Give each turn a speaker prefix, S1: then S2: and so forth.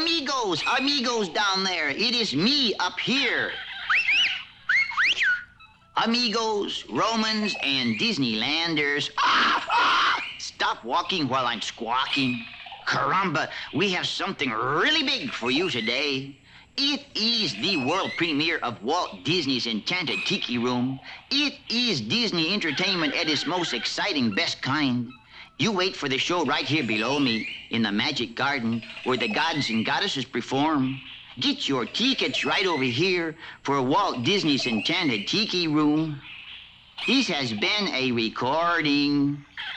S1: amigos down there. It is me up here. Amigos, Romans, and Disneylanders. Stop walking while I'm squawking. Caramba, we have something really big for you today. It is the world premiere of Walt Disney's Enchanted Tiki Room. It is Disney entertainment at its most exciting, best kind. You wait for the show right here below me in the Magic Garden where the gods and goddesses perform. Get your tickets right over here for Walt Disney's Enchanted Tiki Room. This has been a recording.